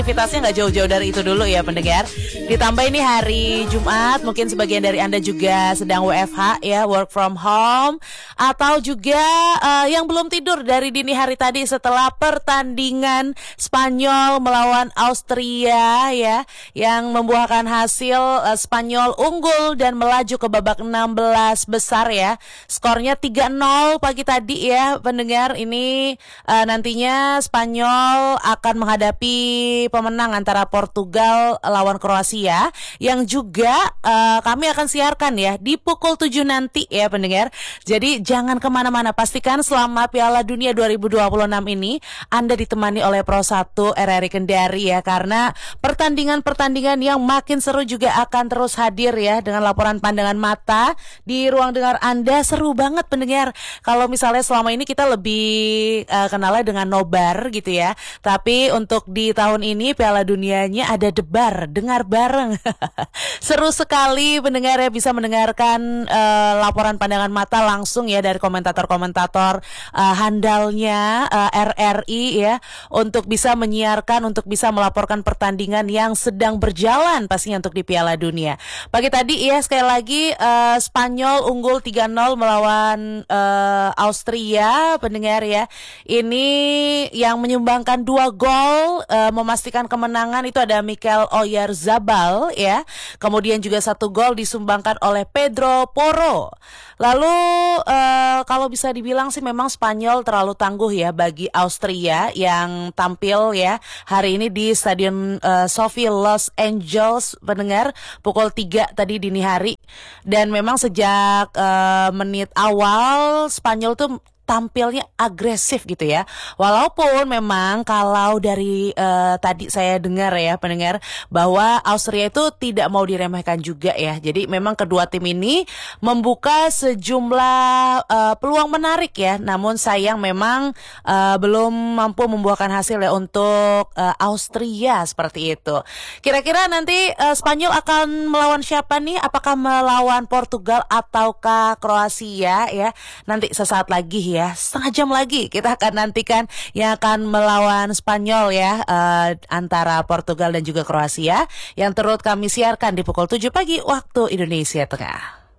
Aktivitasnya nggak jauh-jauh dari itu dulu ya pendengar. Ditambah ini hari Jumat, mungkin sebagian dari Anda juga sedang WFH ya, work from home. Atau juga yang belum tidur dari dini hari tadi setelah pertandingan Spanyol melawan Austria ya, yang membuahkan hasil Spanyol unggul dan melaju ke babak 16 besar ya. Skornya 3-0 pagi tadi ya pendengar. Ini nantinya Spanyol akan menghadapi pemenang antara Portugal lawan Kroasia yang juga kami akan siarkan ya di pukul 7 nanti ya pendengar. Jadi jangan kemana-mana, pastikan selama Piala Dunia 2026 ini Anda ditemani oleh Pro 1 RRI Kendari ya, karena pertandingan-pertandingan yang makin seru juga akan terus hadir ya dengan laporan pandangan mata di ruang dengar Anda. Seru banget pendengar. Kalau misalnya selama ini kita lebih kenalnya dengan nobar gitu ya, tapi untuk di tahun ini Piala Dunianya ada debar, dengar bareng. Seru sekali pendengar ya, bisa mendengarkan laporan pandangan mata langsung ya dari komentator-komentator handalnya RRI ya, untuk bisa menyiarkan, untuk bisa melaporkan pertandingan yang sedang berjalan pastinya untuk di Piala Dunia. Pagi tadi ya sekali lagi Spanyol unggul 3-0 melawan Austria pendengar ya. Ini yang menyumbangkan 2 gol memastikan kemenangan itu ada Mikel Oyarzabal ya. Kemudian juga 1 gol disumbangkan oleh Pedro Porro. Lalu kalau bisa dibilang sih memang Spanyol terlalu tangguh ya bagi Austria yang tampil ya hari ini di Stadion Sophie Los Angeles pendengar pukul 3 tadi dini hari. Dan memang sejak menit awal Spanyol tuh tampilnya agresif gitu ya. Walaupun memang kalau dari tadi saya dengar ya pendengar bahwa Austria itu tidak mau diremehkan juga ya. Jadi memang kedua tim ini membuka sejumlah peluang menarik ya. Namun sayang memang belum mampu membuahkan hasil ya untuk Austria seperti itu. Kira-kira nanti Spanyol akan melawan siapa nih? Apakah melawan Portugal ataukah Kroasia ya? Nanti sesaat lagi ya. Setengah jam lagi kita akan nantikan yang akan melawan Spanyol ya, antara Portugal dan juga Kroasia yang turut kami siarkan di pukul 7 pagi waktu Indonesia Tengah.